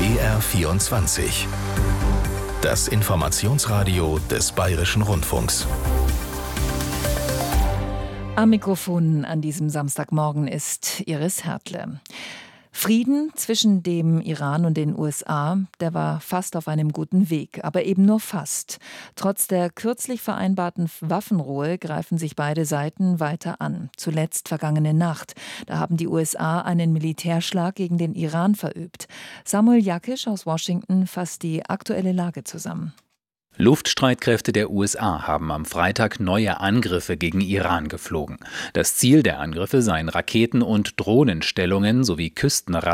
BR24. Das Informationsradio des Bayerischen Rundfunks. Am Mikrofon an diesem Samstagmorgen ist Iris Hertle. Frieden zwischen dem Iran und den USA, der war fast auf einem guten Weg, aber eben nur fast. Trotz der kürzlich vereinbarten Waffenruhe greifen sich beide Seiten weiter an. Zuletzt vergangene Nacht. Da haben die USA einen Militärschlag gegen den Iran verübt. Samuel Jakisch aus Washington fasst die aktuelle Lage zusammen. Luftstreitkräfte der USA haben am Freitag neue Angriffe gegen Iran geflogen. Das Ziel der Angriffe seien Raketen- und Drohnenstellungen sowie